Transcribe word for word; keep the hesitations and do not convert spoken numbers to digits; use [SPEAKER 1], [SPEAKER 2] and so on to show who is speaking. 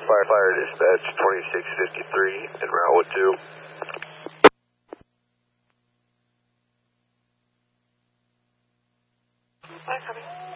[SPEAKER 1] Fire, fire dispatch twenty-six fifty-three en route with two.
[SPEAKER 2] Fire, copy.